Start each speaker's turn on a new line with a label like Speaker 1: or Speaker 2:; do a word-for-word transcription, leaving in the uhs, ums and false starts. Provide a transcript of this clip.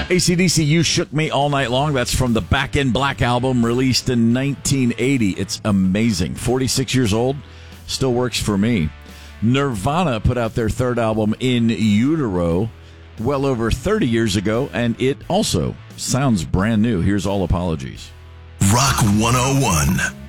Speaker 1: A C D C, You Shook Me All Night Long. That's from the Back in Black album released in nineteen eighty. It's amazing. forty-six years old. Still works for me. Nirvana put out their third album, In Utero, well over thirty years ago, and it also sounds brand new. Here's All Apologies.
Speaker 2: Rock one oh one.